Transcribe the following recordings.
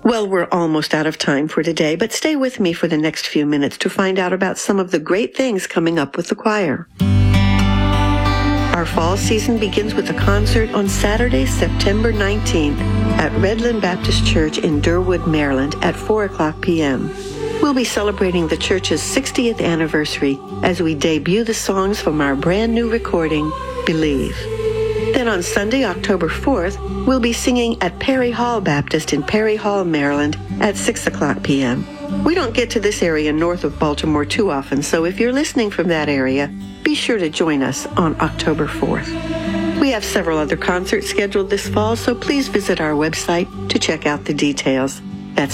Well, we're almost out of time for today, but stay with me for the next few minutes to find out about some of the great things coming up with the choir. Our fall season begins with a concert on Saturday, September 19th at Redland Baptist Church in Durwood, Maryland at 4 o'clock p.m. We'll be celebrating the church's 60th anniversary as we debut the songs from our brand new recording, Believe. Then on Sunday, October 4th, we'll be singing at Perry Hall Baptist in Perry Hall, Maryland at 6 o'clock p.m. We don't get to this area north of Baltimore too often, so if you're listening from that area, be sure to join us on October 4th. We have several other concerts scheduled this fall, so please visit our website to check out the details. That's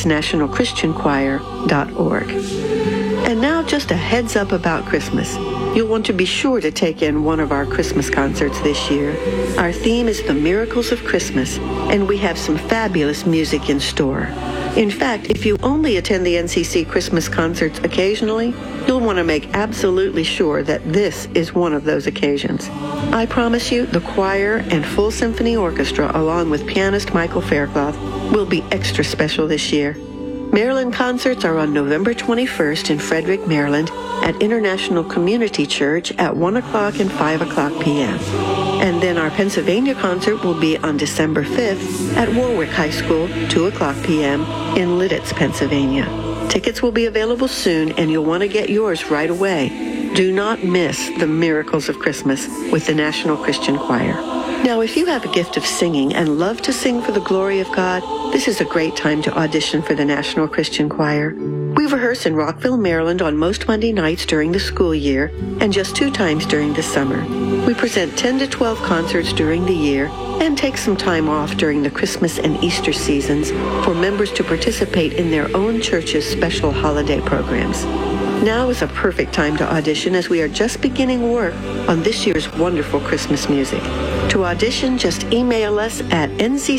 nationalchristianchoir.org. And now just a heads up about Christmas. You'll want to be sure to take in one of our Christmas concerts this year. Our theme is the Miracles of Christmas, and we have some fabulous music in store. In fact, if you only attend the NCC Christmas concerts occasionally, you'll want to make absolutely sure that this is one of those occasions. I promise you, the choir and full symphony orchestra, along with pianist Michael Faircloth, will be extra special this year. Maryland concerts are on November 21st in Frederick, Maryland at International Community Church at 1 o'clock and 5 o'clock p.m. And then our Pennsylvania concert will be on December 5th at Warwick High School, 2 o'clock p.m. in Lidditz, Pennsylvania. Tickets will be available soon, and you'll want to get yours right away. Do not miss the Miracles of Christmas with the National Christian Choir. Now, if you have a gift of singing and love to sing for the glory of God, this is a great time to audition for the National Christian Choir. We rehearse in Rockville, Maryland on most Monday nights during the school year and just 2 times during the summer. We present 10 to 12 concerts during the year and take some time off during the Christmas and Easter seasons for members to participate in their own church's special holiday programs. Now is a perfect time to audition as we are just beginning work on this year's wonderful Christmas music. To audition, just email us at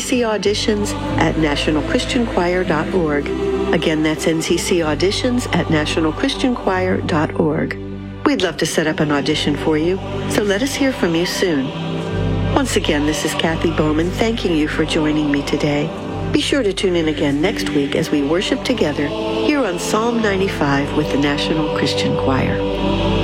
nccauditions@nationalchristianchoir.org. Again, that's nccauditions@nationalchristianchoir.org. We'd love to set up an audition for you, so let us hear from you soon. Once again, this is Kathy Bowman thanking you for joining me today. Be sure to tune in again next week as we worship together here on Psalm 95 with the National Christian Choir.